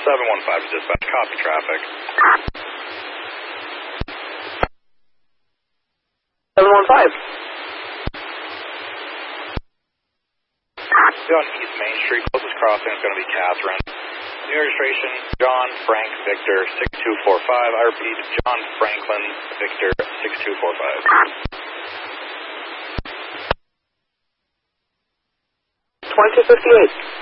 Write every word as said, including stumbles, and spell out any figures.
seven one five dispatch, copy traffic. seven one five. On East Main Street, closest crossing is going to be Catherine. New registration, John Frank Victor six two four five. I repeat, John Franklin Victor six two four five. twenty-two fifty-eight.